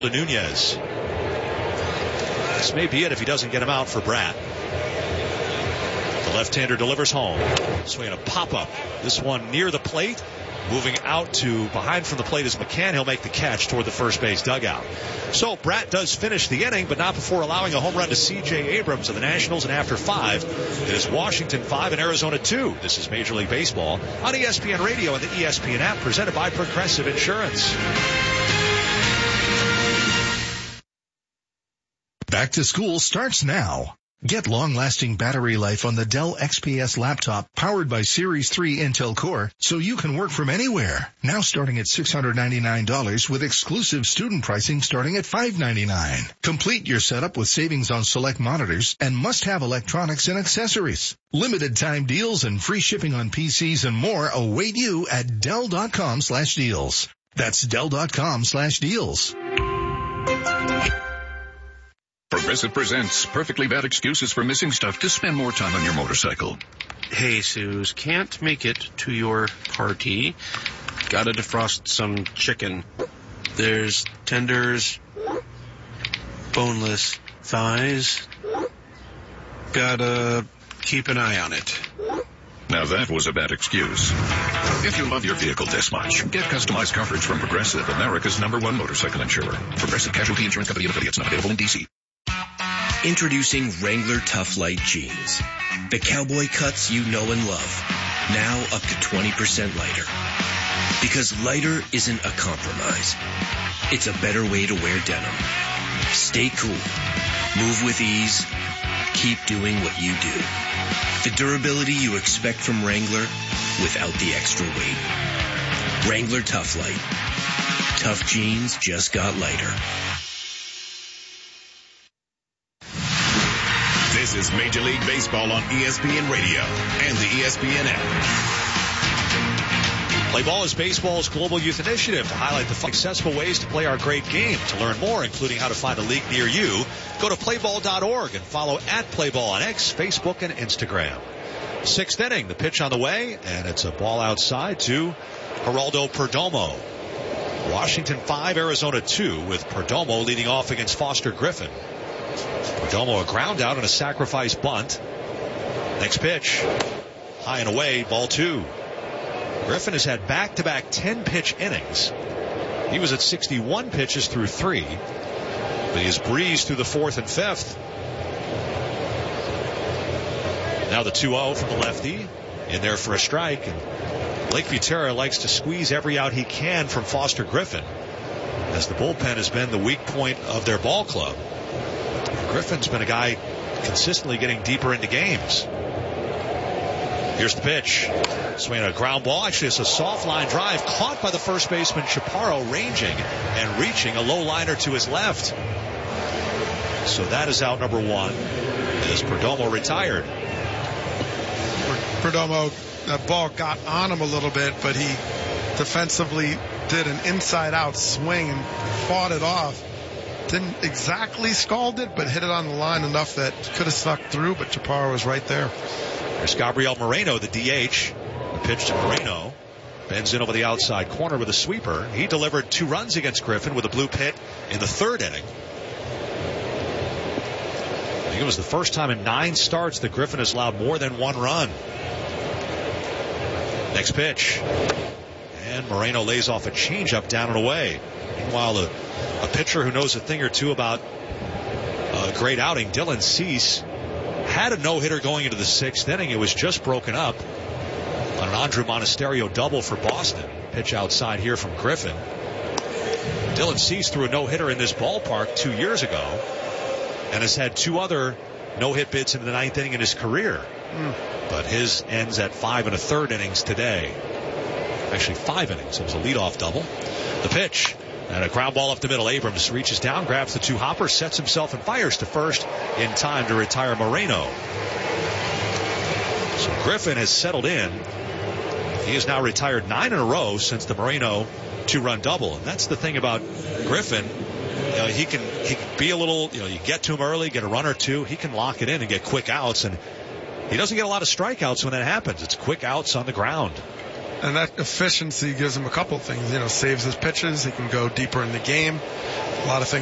Nunez. This may be it if he doesn't get him out for Bratt. The left-hander delivers home. Swinging a pop-up. This one near the plate. Moving out to behind from the plate is McCann. He'll make the catch toward the first base dugout. So Bratt does finish the inning, but not before allowing a home run to C.J. Abrams of the Nationals. And after 5, it is Washington 5 and Arizona 2. This is Major League Baseball on ESPN Radio and the ESPN app, presented by Progressive Insurance. Back to school starts now. Get long-lasting battery life on the Dell XPS laptop powered by Series 3 Intel Core so you can work from anywhere. Now starting at $699 with exclusive student pricing starting at $599. Complete your setup with savings on select monitors and must-have electronics and accessories. Limited time deals and free shipping on PCs and more await you at Dell.com/deals. That's Dell.com/deals. Progressive presents Perfectly Bad Excuses for Missing Stuff to Spend More Time on Your Motorcycle. Hey, Suze, can't make it to your party. Gotta defrost some chicken. There's tenders, boneless thighs. Gotta keep an eye on it. Now that was a bad excuse. If you love your vehicle this much, get customized coverage from Progressive, America's #1 motorcycle insurer. Progressive Casualty Insurance Company and affiliates, not available in D.C. Introducing Wrangler Tough Light Jeans. The cowboy cuts you know and love. Now up to 20% lighter. Because lighter isn't a compromise. It's a better way to wear denim. Stay cool. Move with ease. Keep doing what you do. The durability you expect from Wrangler without the extra weight. Wrangler Tough Light. Tough jeans just got lighter. This is Major League Baseball on ESPN Radio and the ESPN app. Play Ball is baseball's global youth initiative to highlight the successful ways to play our great game. To learn more, including how to find a league near you, go to playball.org and follow @playball on X, Facebook, and Instagram. 6th inning, the pitch on the way, and it's a ball outside to Geraldo Perdomo. Washington 5, Arizona 2, with Perdomo leading off against Foster Griffin. Perdomo a ground out and a sacrifice bunt. Next pitch, high and away, ball 2. Griffin has had back-to-back 10-pitch innings. He was at 61 pitches through 3, but he has breezed through the 4th and 5th. Now the 2-0 from the lefty, in there for a strike, and Blake Butera likes to squeeze every out he can from Foster Griffin, as the bullpen has been the weak point of their ball club. Griffin's been a guy consistently getting deeper into games. Here's the pitch. Swinging a ground ball. Actually, it's a soft line drive caught by the first baseman Chaparro, ranging and reaching a low liner to his left. So that is out number 1 as Perdomo retired. Perdomo, that ball got on him a little bit, but he defensively did an inside-out swing and fought it off. Didn't exactly scald it, but hit it on the line enough that could have snuck through, but Chaparro was right there. There's Gabriel Moreno, the DH. The pitch to Moreno. Bends in over the outside corner with a sweeper. He delivered 2 runs against Griffin with a blue pit in the 3rd inning. I think it was the first time in 9 starts that Griffin has allowed more than 1 run. Next pitch. And Moreno lays off a changeup down and away. Meanwhile, a pitcher who knows a thing or two about a great outing, Dylan Cease, had a no-hitter going into the 6th inning. It was just broken up on an Andrew Monasterio double for Boston. Pitch outside here from Griffin. Dylan Cease threw a no-hitter in this ballpark 2 years ago and has had 2 other no-hit bids in the 9th inning in his career. But his ends at 5 1/3 innings today. Actually 5 innings. It was a leadoff double. The pitch. And a ground ball up the middle. Abrams reaches down, grabs the 2 hoppers, sets himself and fires to first in time to retire Moreno. So Griffin has settled in. He has now retired 9 in a row since the Moreno 2-run double. And that's the thing about Griffin. You know, he can be a little, you get to him early, get a run or 2. He can lock it in and get quick outs. And he doesn't get a lot of strikeouts when that happens. It's quick outs on the ground. And that efficiency gives him a couple things. Saves his pitches. He can go deeper in the game. A lot of things